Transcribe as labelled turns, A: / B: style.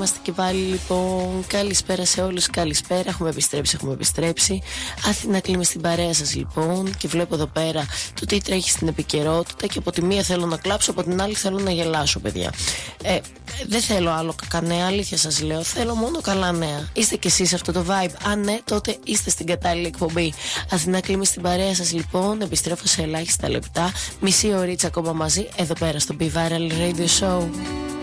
A: είμαστε και πάλι λοιπόν. Καλησπέρα σε όλους, καλησπέρα. Έχουμε επιστρέψει. Αθηνά κλείνουμε στην παρέα σας λοιπόν. Και βλέπω εδώ πέρα το τι τρέχει στην επικαιρότητα. Και από τη μία θέλω να κλάψω, από την άλλη θέλω να γελάσω, παιδιά. Δεν θέλω άλλο κανένα, αλήθεια σας λέω. Θέλω μόνο καλά νέα. Είστε κι εσείς αυτό το vibe? Αν ναι, τότε είστε στην κατάλληλη εκπομπή. Αθηνά κλείνουμε στην παρέα σας λοιπόν. Επιστρέφω σε ελάχιστα λεπτά. Μισή ωρίτσα ακόμα μαζί, εδώ πέρα στο Be Viral Radio Show.